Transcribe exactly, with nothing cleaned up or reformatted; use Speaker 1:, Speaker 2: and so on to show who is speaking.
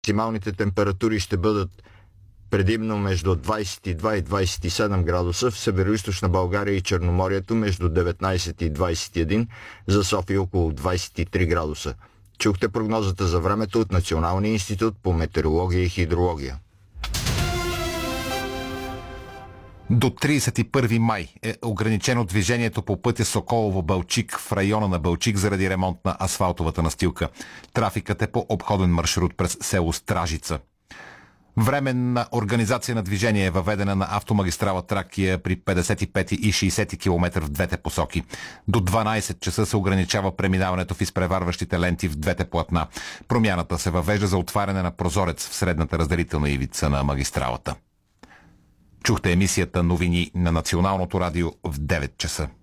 Speaker 1: Максималните температури ще бъдат предимно между двадесет и два и двадесет и седем градуса, в североизточна България и Черноморието между деветнадесет и двадесет и един, за София около двадесет и три градуса. Чухте прогнозата за времето от Националния институт по метеорология и хидрология.
Speaker 2: До тридесет и първи май е ограничено движението по пътя Соколово-Балчик в района на Балчик заради ремонт на асфалтовата настилка. Трафикът е по обходен маршрут през село Стражица. Временна организация на движение е въведена на автомагистрала Тракия при петдесет и пети и шейсети километър в двете посоки. До дванадесет часа се ограничава преминаването в изпреварващите ленти в двете платна. Промяната се въвежда за отваряне на прозорец в средната разделителна ивица на магистралата. Чухте емисията новини на Националното радио в девет часа.